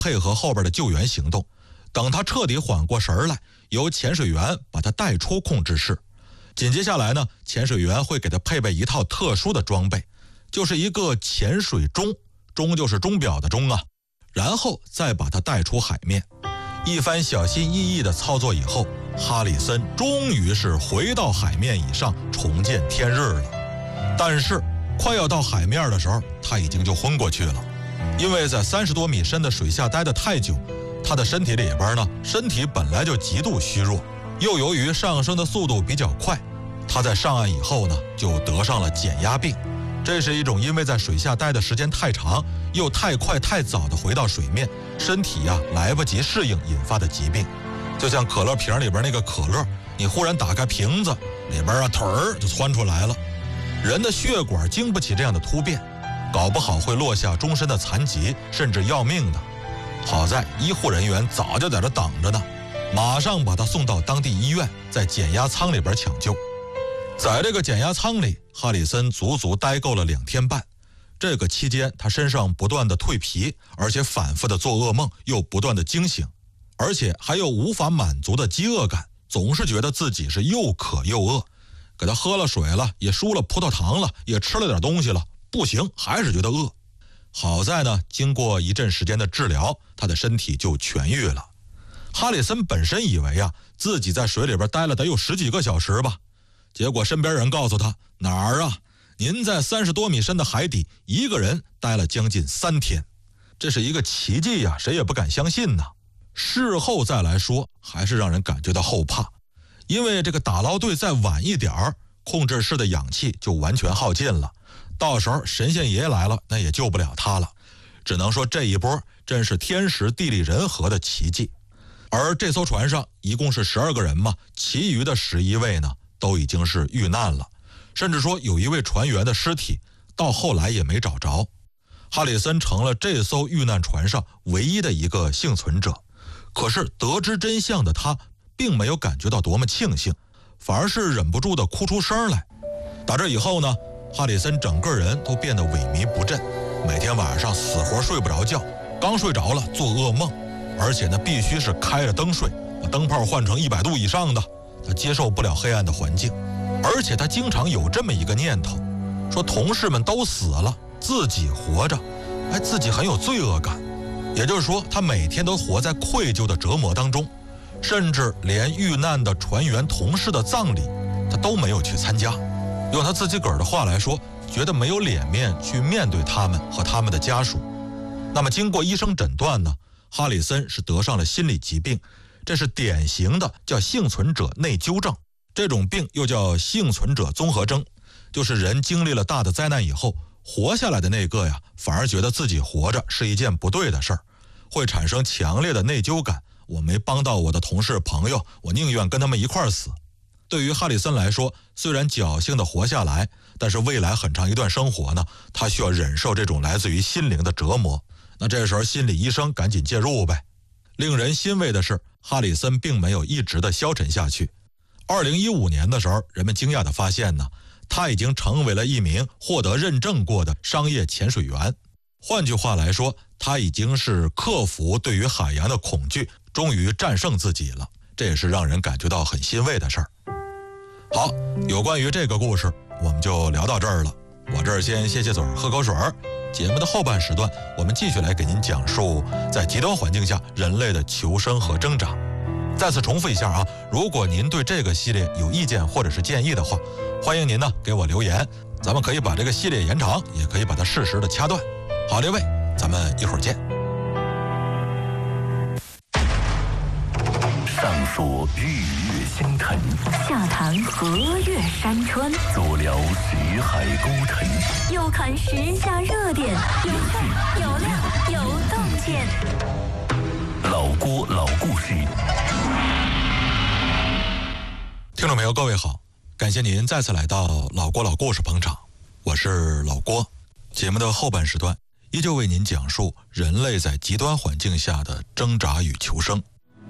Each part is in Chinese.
配合后边的救援行动。等他彻底缓过神来，由潜水员把他带出控制室。紧接下来呢，潜水员会给他配备一套特殊的装备，就是一个潜水钟，钟就是钟表的钟啊，然后再把他带出海面。一番小心翼翼的操作以后，哈里森终于是回到海面以上，重见天日了。但是快要到海面的时候，他已经就昏过去了，因为在30多米深的水下待得太久，他的身体里边呢，身体本来就极度虚弱，又由于上升的速度比较快，他在上岸以后呢，就得上了减压病。这是一种因为在水下待的时间太长，又太快太早的回到水面，身体来不及适应引发的疾病。就像可乐瓶里边那个可乐，你忽然打开瓶子，里边腿儿就窜出来了。人的血管经不起这样的突变，搞不好会落下终身的残疾，甚至要命的。好在医护人员早就在这等着呢，马上把他送到当地医院，在减压舱里边抢救。在这个减压舱里，哈里森足足待够了2天半。这个期间，他身上不断的蜕皮，而且反复的做噩梦，又不断的惊醒，而且还有无法满足的饥饿感，总是觉得自己是又渴又饿。给他喝了水了，也输了葡萄糖了，也吃了点东西了，不行，还是觉得饿。好在呢，经过一阵时间的治疗，他的身体就痊愈了。哈里森本身以为自己在水里边待了得有10几个小时吧，结果身边人告诉他，哪儿啊，您在30多米深的海底一个人待了将近3天，这是一个奇迹呀，谁也不敢相信呢。事后再来说，还是让人感觉到后怕，因为这个打捞队再晚一点儿，控制室的氧气就完全耗尽了，到时候神仙爷爷来了，那也救不了他了。只能说这一波真是天时地利人和的奇迹。而这艘船上一共是12个人嘛，其余的11位呢都已经是遇难了，甚至说有一位船员的尸体到后来也没找着。哈里森成了这艘遇难船上唯一的一个幸存者，可是得知真相的他并没有感觉到多么庆幸，反而是忍不住的哭出声来。打这以后呢，哈里森整个人都变得萎靡不振，每天晚上死活睡不着觉，刚睡着了做噩梦，而且呢必须是开着灯睡，把灯泡换成100度以上的，他接受不了黑暗的环境。而且他经常有这么一个念头，说同事们都死了，自己活着，自己很有罪恶感。也就是说，他每天都活在愧疚的折磨当中，甚至连遇难的船员同事的葬礼他都没有去参加。用他自己个儿的话来说，觉得没有脸面去面对他们和他们的家属。那么经过医生诊断呢，哈里森是得上了心理疾病，这是典型的叫幸存者内疚症。这种病又叫幸存者综合征，就是人经历了大的灾难以后，活下来的那个反而觉得自己活着是一件不对的事儿，会产生强烈的内疚感。我没帮到我的同事朋友，我宁愿跟他们一块儿死。对于哈里森来说，虽然侥幸的活下来，但是未来很长一段生活呢，他需要忍受这种来自于心灵的折磨。那这时候心理医生赶紧介入呗。令人欣慰的是，哈里森并没有一直的消沉下去。2015年的时候，人们惊讶地发现呢，他已经成为了一名获得认证过的商业潜水员。换句话来说，他已经是克服对于海洋的恐惧，终于战胜自己了，这也是让人感觉到很欣慰的事儿。好，有关于这个故事我们就聊到这儿了。我这儿先歇歇嘴喝口水儿。节目的后半时段，我们继续来给您讲述在极端环境下人类的求生和挣扎。再次重复一下如果您对这个系列有意见或者是建议的话，欢迎您呢给我留言，咱们可以把这个系列延长，也可以把它适时的掐断。好，列位，咱们一会儿见。 上溯日月星辰， 下谈河岳山川， 左聊识海沟沉， 右看时下热点，有趣有料有洞见。 老郭老故事。 听众朋友各位好，感谢您再次来到老郭老故事捧场，我是老郭。节目的后半时段依旧为您讲述人类在极端环境下的挣扎与求生。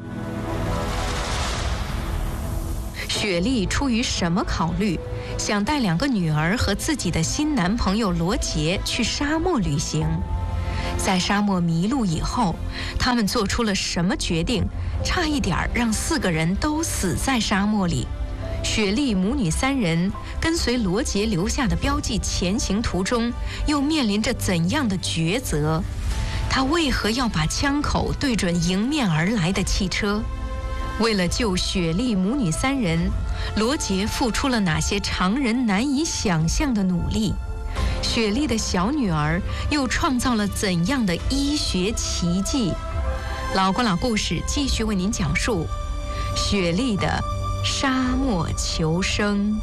雪莉出于什么考虑，想带2个女儿和自己的新男朋友罗杰去沙漠旅行？ 在沙漠迷路以后，他们做出了什么决定？差一点让4个人都死在沙漠里。雪莉母女3人跟随罗杰留下的标记前行途中，又面临着怎样的抉择？他为何要把枪口对准迎面而来的汽车？为了救雪莉母女3人，罗杰付出了哪些常人难以想象的努力？雪莉的小女儿又创造了怎样的医学奇迹？老郭老故事继续为您讲述雪莉的沙漠求生。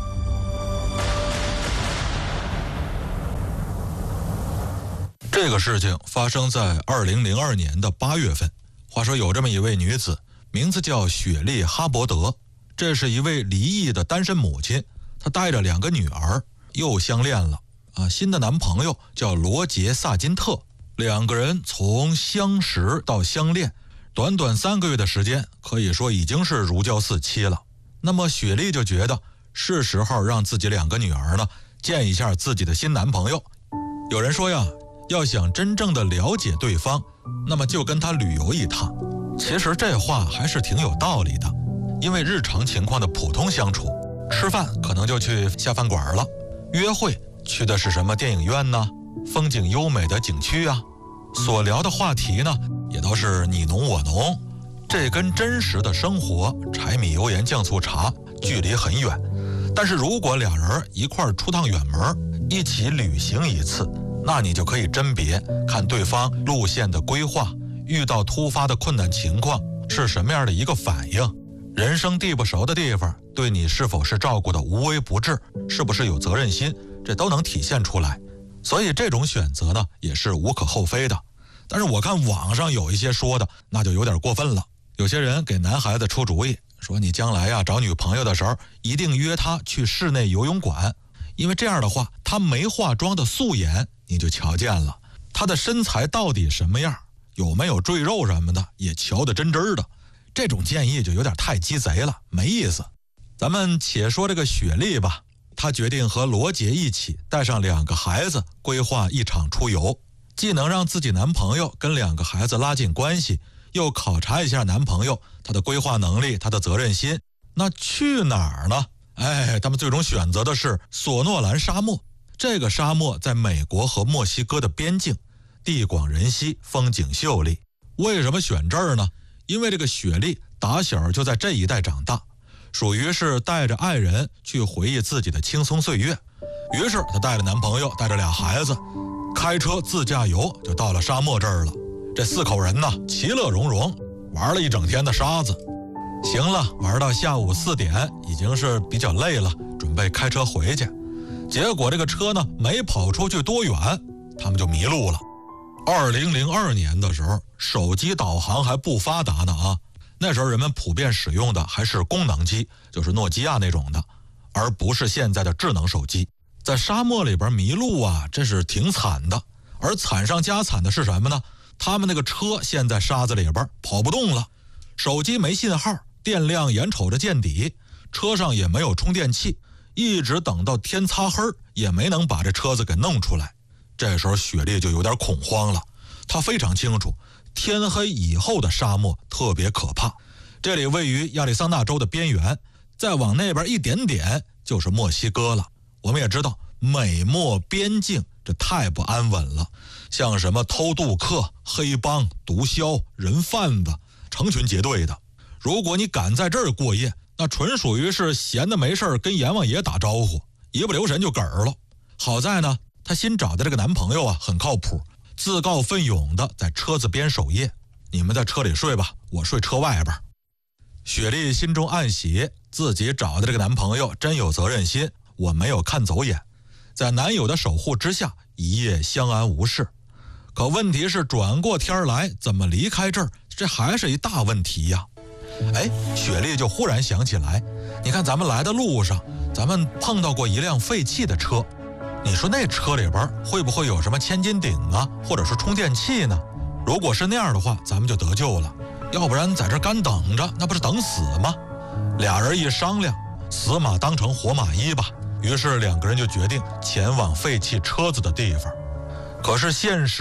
这个事情发生在2002年的8月份。话说有这么一位女子，名字叫雪莉·哈伯德，这是一位离异的单身母亲，她带着2个女儿，又相恋了新的男朋友叫罗杰·萨金特。2个人从相识到相恋，短短3个月的时间，可以说已经是如胶似漆了。那么雪莉就觉得是时候让自己2个女儿呢见一下自己的新男朋友。有人说呀，要想真正的了解对方，那么就跟他旅游一趟。其实这话还是挺有道理的，因为日常情况的普通相处，吃饭可能就去下饭馆了，约会去的是什么电影院呢？风景优美的景区啊，所聊的话题呢也都是你侬我侬，这跟真实的生活柴米油盐酱醋茶距离很远。但是如果2人一块儿出趟远门，一起旅行一次，那你就可以甄别看对方路线的规划，遇到突发的困难情况是什么样的一个反应，人生地不熟的地方对你是否是照顾的无微不至，是不是有责任心，这都能体现出来。所以这种选择呢也是无可厚非的。但是我看网上有一些说的那就有点过分了，有些人给男孩子出主意，说你将来找女朋友的时候一定约她去室内游泳馆，因为这样的话她没化妆的素颜你就瞧见了，她的身材到底什么样，有没有赘肉什么的也瞧得真真的。这种建议就有点太鸡贼了，没意思。咱们且说这个雪莉吧，她决定和罗杰一起带上2个孩子，规划一场出游，既能让自己男朋友跟2个孩子拉近关系，又考察一下男朋友他的规划能力，他的责任心。那去哪儿呢？他们最终选择的是索诺兰沙漠。这个沙漠在美国和墨西哥的边境，地广人稀，风景秀丽。为什么选这儿呢？因为这个雪莉打小就在这一带长大，属于是带着爱人去回忆自己的轻松岁月。于是她带着男朋友，带着2孩子，开车自驾游就到了沙漠这儿了。这4口人呢其乐融融，玩了一整天的沙子。行了，玩到下午4点，已经是比较累了，准备开车回去。结果这个车呢没跑出去多远，他们就迷路了。2002年的时候，手机导航还不发达呢那时候人们普遍使用的还是功能机，就是诺基亚那种的，而不是现在的智能手机。在沙漠里边迷路这是挺惨的。而惨上加惨的是什么呢？他们那个车陷在沙子里边跑不动了，手机没信号，电量眼瞅着见底，车上也没有充电器，一直等到天擦黑也没能把这车子给弄出来。这时候雪莉就有点恐慌了，她非常清楚天黑以后的沙漠特别可怕。这里位于亚利桑那州的边缘，再往那边一点点就是墨西哥了。我们也知道美墨边境这太不安稳了，像什么偷渡客、黑帮、毒枭、人贩子成群结队的。如果你敢在这儿过夜，那纯属于是闲的没事跟阎王爷打招呼，一不留神就嗝儿了。好在呢，她新找的这个男朋友很靠谱，自告奋勇的在车子边守夜。你们在车里睡吧，我睡车外边。雪莉心中暗喜，自己找的这个男朋友真有责任心，我没有看走眼。在男友的守护之下，一夜相安无事。可问题是转过天来怎么离开这儿，这还是一大问题呀。雪莉就忽然想起来，你看咱们来的路上，咱们碰到过一辆废弃的车，你说那车里边会不会有什么千斤顶或者是充电器呢？如果是那样的话，咱们就得救了，要不然在这干等着，那不是等死吗？2人一商量，死马当成活马医吧，于是2个人就决定前往废弃车子的地方。可是现实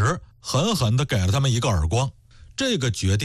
狠狠地给了他们一个耳光。这个决定